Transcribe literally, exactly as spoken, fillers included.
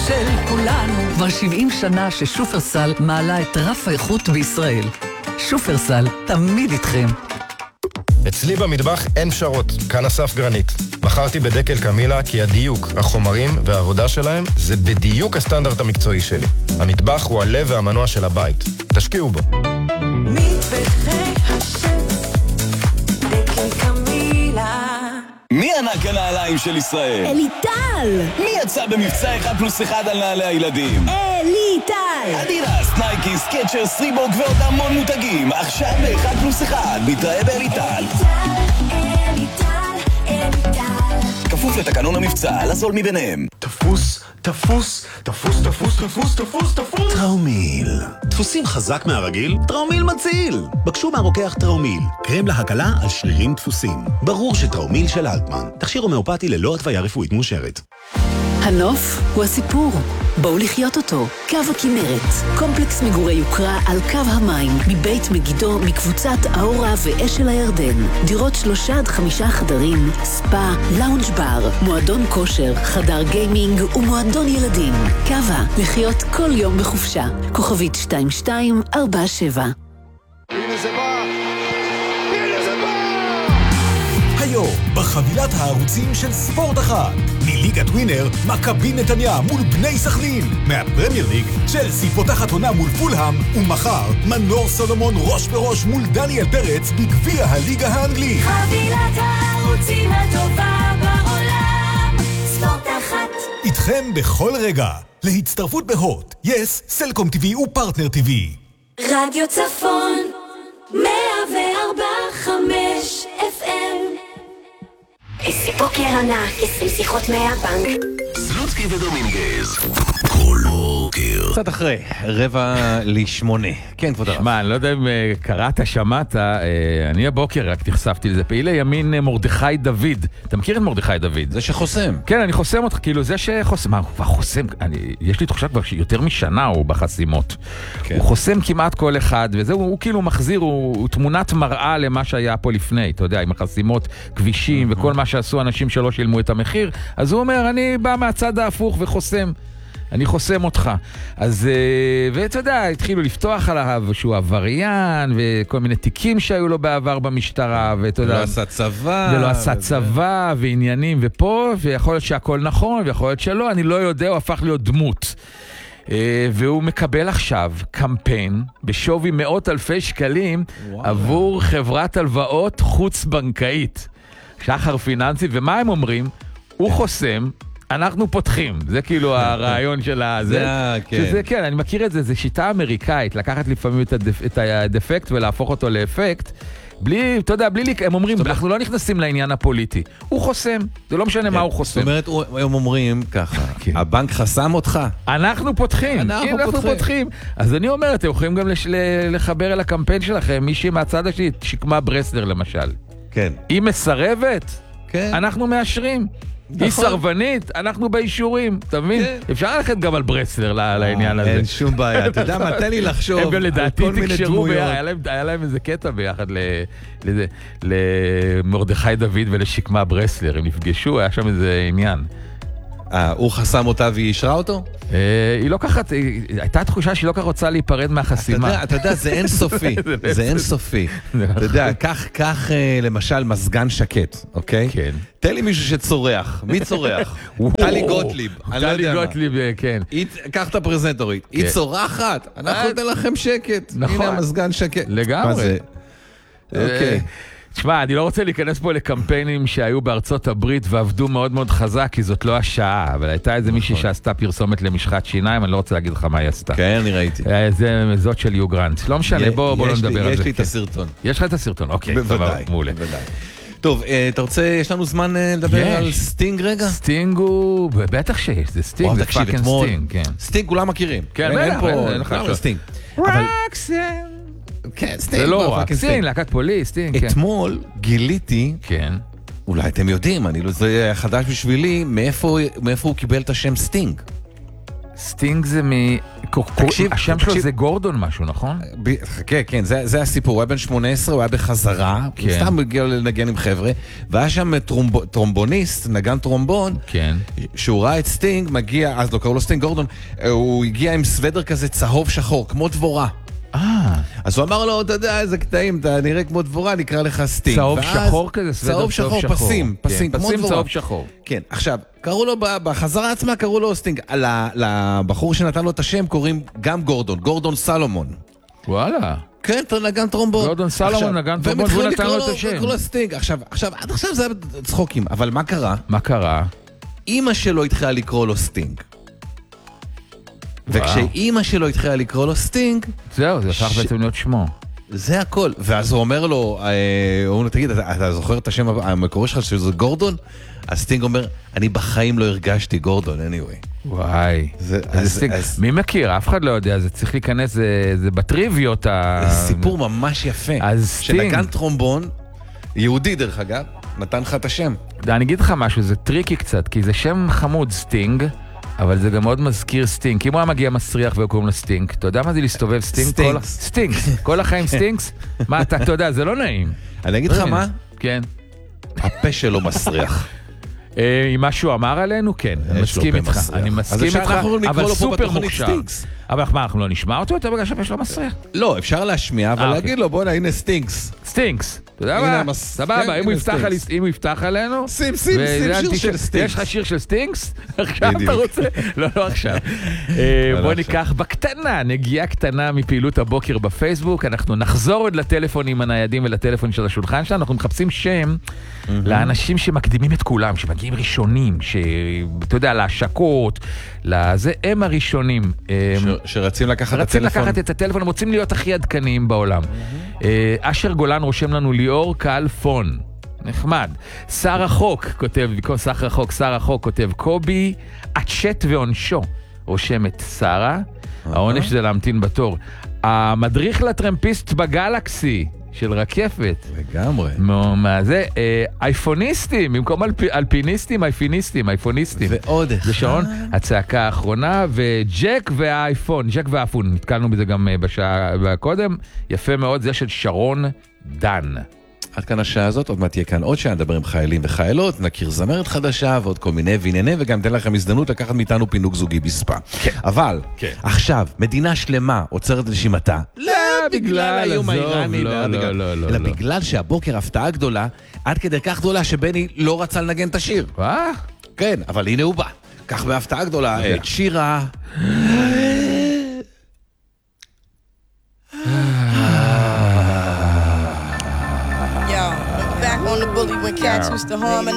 של כולנו. כבר שבעים שנה ששופרסל מעלה את רף האיכות בישראל. שופרסל, תמיד איתכם. אצלי במטבח אין פשרות, כאן אסף גרנית. בחרתי בדקל קמילה כי הדיוק, החומרים והעבודה שלהם זה בדיוק הסטנדרט המקצועי שלי. המטבח הוא הלב והמנוע של הבית. תשקיעו בו. מטבחי השם, דקל קמילה. מי ענק הנעליים של ישראל? אליטל! מי יצא במבצע אחד פלוס אחד על נעלי הילדים? אליטל! אדידס, נייקי, סקצ'רס, ריבוק ועוד המון מותגים. עכשיו באחד פלוס אחד, מתראה באליטל. כפוף לתקנון המבצע, לזול מביניהם. תפוס, תפוס, תפוס, תפוס, תפוס, תפוס, תפוס. טראומיל. דפוסים חזק מהרגיל? טראומיל מציל. בקשו מהרוקח טראומיל. קרם להקלה על שרירים דפוסים. ברור שטראומיל של אלטמן. תכשיר הומאופתי ללא התוויה רפואית מאושרת. הנוף הוא הסיפור. בואו לחיות אותו. קו הכנרת. קומפלקס מגורי יוקרה על קו המים. מבית מגידו, מקבוצת האורה ואשל הירדן. דירות שלושה עד חמישה חדרים. ספה, לאונג' בר, מועדון כושר, חדר גיימינג ומועדון ילדים. קווה, לחיות כל יום בחופשה. כוכבית שתיים שתיים ארבע שבע. הנה זה בא! הנה זה בא! היום, בחבילת הערוצים של ספורט אחת. מליגת ווינר, מכבי נתניה מול בני סכנין. מהפרמייר ליג, צ'לסי פותחת עונה מול פולהאם. ומחר, מנור סולומון ראש בראש מול דניאל פרץ בגביע הליגה האנגלית. חבילת הערוצים הטובה בעולם, ספורט אחת. איתכם בכל רגע. להצטרפות בהוט, יס, סלקום טיווי ופרטנר טיווי. רדיו צפון, מאה וארבע חמש אף אם. איזה בוקר ענק, עשרים שיחות מהבנק. סלוצקי ודומינגז. כל בוקר. קצת אחרי, רבע לשמונה. כן, כבוד הרב. מה, אני לא יודע אם קראת, שמעת, אני הבוקר רק תחשפתי לזה. פעילי ימין מרדכי דוד. אתה מכיר את מרדכי דוד? זה שחוסם. כן, אני חוסם אותך, כאילו זה שחוסם. מה, הוא כבר חוסם? אני, יש לי תחושה כבר שיותר משנה הוא בחסימות. כן. הוא חוסם כמעט כל אחד, וזהו, הוא כאילו מחזיר, הוא, הוא תמונת מראה למה שהיה פה לפני, אתה יודע, עם החסימות, כבישים וכל מה שעשו אנשים שלא שילמו את המחיר. אז הוא אומר, אני בא מהצד ההפוך וחוסם. אני חוסם אותך. אז, ואתה יודע, התחילו לפתוח עליו שהוא עבריין, וכל מיני תיקים שהיו לו בעבר במשטרה, ואתה יודע... ולא עשה צבא. ולא עשה צבא, ועניינים, ופה, ויכול להיות שהכל נכון, ויכול להיות שלא, אני לא יודע, הוא הפך להיות דמות. והוא מקבל עכשיו קמפיין בשווי מאות אלפי שקלים, עבור חברת הלוואות חוץ-בנקאית. שחר פיננסי, ומה הם אומרים? הוא חוסם, אנחנו פותחים. זה כאילו הרעיון של הזה. זה, כן. שזה, כן, אני מכיר את זה, זה שיטה אמריקאית, לקחת לפעמים את, הדפ, את הדפקט ולהפוך אותו לאפקט, בלי, אתה יודע, בלי, הם אומרים, אנחנו לא נכנסים לעניין הפוליטי. הוא חוסם, זה לא משנה מה הוא חוסם. זאת אומרת, הם אומרים ככה, הבנק חסם אותך. אנחנו פותחים, אנחנו פותחים. אז אני אומר, אתם יכולים גם לחבר אל הקמפיין שלכם, מישהי מהצד השני, שקמה ברסלר למשל. כן. היא מסרבת, כן. אנחנו מאשרים. היא סרבנית, אנחנו באישורים, אתה מבין? אפשר ללכת גם על ברסלר לעניין הזה. אין שום בעיה, אתה יודע מה, תן לי לחשוב הם גם לדעתי תקשרו, היה להם איזה קטע ביחד למרדכי דוד ולשקמה ברסלר, הם נפגשו, היה שם איזה עניין. הוא חסם אותה והיא אישרה אותו? היא לא ככה, הייתה תחושה שהיא לא ככה רוצה להיפרד מהחסימה. אתה יודע, זה אינסופי, זה אינסופי. אתה יודע, כך למשל מזגן שקט, אוקיי? כן. תן לי מישהו שצורח, מי צורח? טלי גוטליב, אני לא יודע מה. טלי גוטליב, כן. קח את הפרזנטורית, היא צורחת, אנחנו ניתן לכם שקט. נכון. הנה המזגן שקט. לגמרי. אוקיי. תשמע, אני לא רוצה להיכנס פה לקמפיינים שהיו בארצות הברית ועבדו מאוד מאוד חזק, כי זאת לא השעה, אבל הייתה איזה מישהי שעשתה פרסומת למשחת שיניים, אני לא רוצה להגיד לך מה היא עשתה. כן, אני ראיתי. זה זאת של יו גרנט. לא משנה, בוא לא נדבר על זה. יש לי את הסרטון. יש לך את הסרטון, אוקיי. בוודאי, בוודאי. טוב, אתה רוצה, יש לנו זמן לדבר על סטינג רגע? סטינג הוא, בטח שיש, זה סטינג, זה פאקינג סטינג, כן. סטינג כולם מכירים. כן, אין פה, אין לך סטינג. רוקסן. כן, סטינג. זה לא רק, סטינג, להקת פוליס, סטינג, כן. אתמול גיליתי, כן. אולי אתם יודעים, אני לא, זה חדש בשבילי, מאיפה, מאיפה הוא קיבל את השם סטינג? סטינג זה מ... השם שלו זה גורדון משהו, נכון? חכה, כן, זה הסיפור. הוא היה בן שמונה עשרה, הוא היה בחזרה, סתם הגיע לנגן עם חבר'ה, והיה שם טרומבוניסט, נגן טרומבון, שהוא ראה את סטינג, מגיע, אז לא קראו לו סטינג, גורדון, הוא הגיע עם סוודר כזה צהוב שחור, כמו דבורה. אז הוא אמר לו, אתה יודע, איזה קטעים, אתה נראה כמו דבורה, נקרא לך סטינג. צהוב שחור כזה, סוודר צהוב שחור, פסים, פסים, כמו דבורה. פסים צהוב שחור. כן, עכשיו, קראו לו, בחזרה עצמה קראו לו סטינג. לבחור שנתן לו את השם קוראים גם גורדון, גורדון סלומון. וואלה. כן, אתה נגן טרומבון. גורדון סלומון נגן טרומבון, והוא נתן לו את השם. וקראו לו סטינג. עכשיו, עד עכשיו זה היה צחוקים, אבל מה קרה? מה קרה? אמא שלו התחילה לקרוא לו סטינג. וכשאימא שלו התחילה לקרוא לו סטינג... זהו, זה הפך בעצם להיות שמו. זה הכל. ואז הוא אומר לו, הוא אומר, תגיד, אתה זוכר את השם המקורי שלך שזה גורדון? אז סטינג אומר, אני בחיים לא הרגשתי גורדון, anyway. וואי. מי מכיר? אף אחד לא יודע, זה צריך להיכנס, זה בטריוויות. סיפור ממש יפה. שנגן טרומבון, יהודי דרך אגב, נתן לך את השם. אני אגיד לך משהו, זה טריקי קצת, כי זה שם חמוד, סטינג, אבל זה גם מאוד מזכיר סטינג. אם הוא היה מגיע מסריח וקוראים לו סטינג, אתה יודע מה זה להסתובב סטינג? סטינגס. סטינגס. כל החיים סטינגס? מה אתה, אתה יודע, זה לא נעים. אני אגיד לך מה? כן. הפה שלו מסריח. אם משהו אמר עלינו, כן. אני מסכים איתך. אני מסכים איתך, אבל סופר מוכשר. אבל מה, אנחנו לא נשמע אותו יותר בגלל שהפה שלו מסריח? לא, אפשר להשמיע, אבל להגיד לו, בוא נה, הנה סטינגס. סטינגס. אתה יודע מה? סבבה, אם הוא יפתח עלינו... שים, שים, שים שיר של סטינגס. יש לך שיר של סטינגס? עכשיו אתה רוצה? לא, לא עכשיו. בוא ניקח בקטנה, נגיעה קטנה מפעילות הבוקר בפייסבוק. אנחנו נחזור עוד לטלפונים הניידים ולטלפון של השולחן שלנו. אנחנו מחפשים שם לאנשים שמקדימים את כולם, שמגיעים ראשונים, שאתה יודע, להשקות, לזה, הם הראשונים. שרצים לקחת את הטלפון. רצים לקחת את הטלפון, הם רוצים להיות הכי עדכניים בעולם. אשר גולן רושם לנו ליאור קלפון, נחמד. שר החוק כותב, במקום שר החוק, שר החוק כותב קובי, הצ'ט ועונשו, רושמת שרה, העונש זה להמתין בתור. המדריך לטרמפיסט בגלקסי, של רקפת. לגמרי. מה זה? אייפוניסטים, במקום אלפיניסטים, אייפיניסטים, אייפוניסטים. ועוד אחד. זה שעון, הצעקה האחרונה, וג'ק והאייפון, ג'ק והאפון, נתקלנו בזה גם בשעה הקודם, יפה מאוד, זה של שרון דן. עד כאן השעה הזאת, עוד מעט תהיה כאן עוד שעה, נדבר עם חיילים וחיילות, נכיר זמרת חדשה ועוד כל מיני וענייני, וגם ניתן לכם הזדמנות לקחת מאיתנו פינוק זוגי בספה. כן. אבל, כן. עכשיו, מדינה שלמה עוצרת נשימתה. לא בגלל האיום האיראני, לא, לא, לא, לא. אלא בגלל שהבוקר הפתעה גדולה, עד כדי כך גדולה שבני לא רצה לנגן את השיר. מה? כן, אבל הנה הוא בא. כך בהפתעה גדולה, את שירה... Back on the bully when cats used to harmonize.